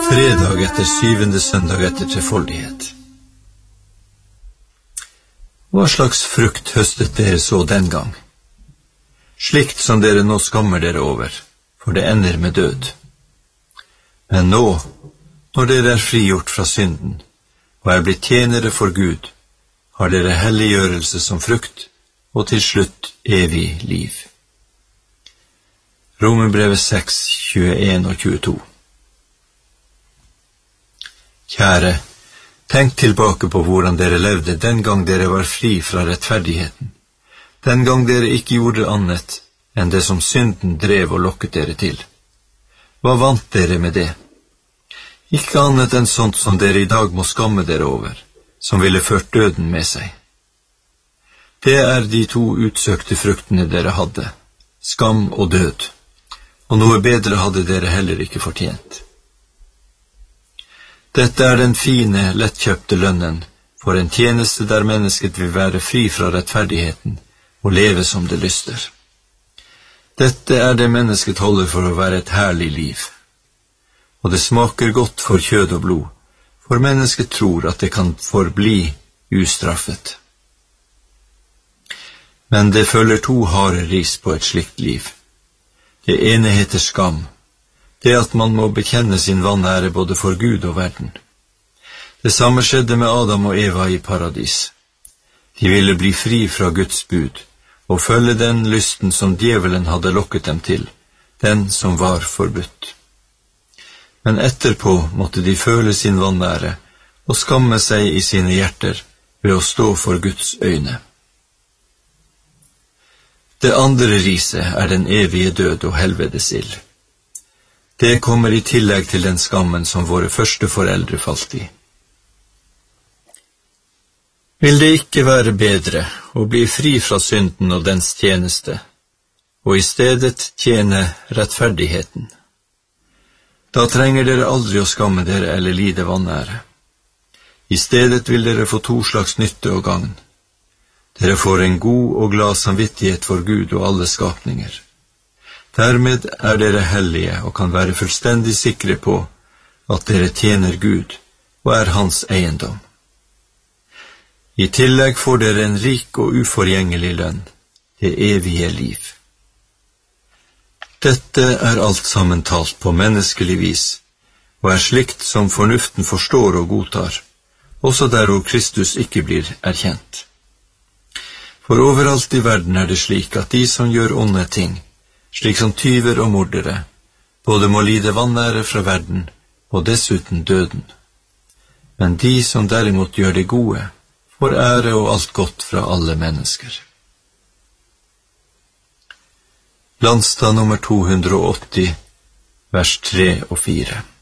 Fredag etter 7. søndag etter trefoldighet. Hva slags frukt høstet dere så den gang? Slikt som dere nå skammer dere over, for det ender med død. Men nå, når dere er frigjort fra synden, og er blitt tjenere for Gud, har dere helliggjørelse som frukt, og til slutt evig liv. Romerbrevet 6, 21 og 22. Kjære, tenk tilbake på hvordan dere levde den gang dere var fri fra rettferdigheten, den gang dere ikke gjorde annet enn det som synden drev og lokket dere til. Hva vant dere med det? Ikke annet enn sånt som dere i dag må skamme dere over, som ville ført døden med seg. Det er de to utsøkte fruktene dere hadde, skam og død, og noe bedre hadde dere heller ikke fortjent. Dette er den fine, lettkjøpte lønnen for en tjeneste der mennesket vil være fri fra rettferdigheten og leve som det lyster. Dette er det mennesket holder for å være et herlig liv. Og det smaker godt for kjød og blod, for mennesket tror at det kan forbli ustraffet. Men det følger to harde ris på et slikt liv. Det ene heter skam, det at man må bekjenne sin vanære både for Gud og verden. Det samme skjedde med Adam og Eva i paradis. De ville bli fri fra Guds bud, og følge den lysten som djevelen hadde lokket dem til, den som var forbudt. Men etterpå måtte de føle sin vanære, og skamme seg i sine hjerter ved å stå for Guds øyne. Det andre riset er den evige død og helvedes ild. Det kommer i tillegg til den skammen som våre første foreldre falt i. Vil det ikke være bedre å bli fri fra synden og dens tjeneste, og i stedet tjene rettferdigheten? Da trenger dere aldri å skamme dere eller lide vanære. I stedet vil dere få to slags nytte og gagn. Dere får en god og glad samvittighet for Gud og alle skapninger. Dermed er dere hellige og kan være fullstendig sikre på at dere tjener Gud og er hans eiendom. I tillegg får dere en rik og uforgjengelig lønn, det evige liv. Dette er alt sammen talt på menneskelig vis, og er slikt som fornuften forstår og godtar, også der hvor Kristus ikke blir erkjent. For overalt i verden er det slik at de som gjør onde ting, slik som tyver og mordere, både må lide vanære fra verden, og dessuten døden. Men de som derimot gjør det gode, får ære og alt godt fra alle mennesker. Landstad nummer 280, vers 3 og 4.